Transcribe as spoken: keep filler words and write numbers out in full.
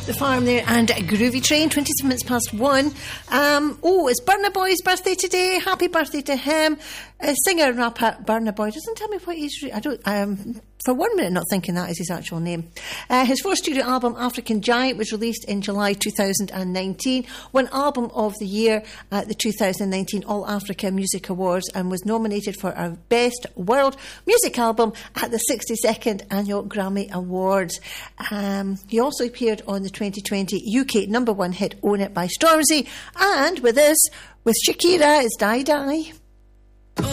the Farm there and Groovy Train, twenty-seven minutes past one. Um, oh, it's Burna Boy's birthday today. Happy birthday to him. Uh, singer and rapper Burna Boy doesn't tell me what he's... Re- I don't... Um, for one minute not thinking that is his actual name. Uh, his first studio album, African Giant, was released in July two thousand nineteen. Won Album of the Year at the two thousand nineteen All Africa Music Awards and was nominated for our Best World Music Album at the sixty-second Annual Grammy Awards. Um, he also appeared on the twenty twenty U K number one hit Own It by Stormzy. And with us, with Shakira, it's Die Die.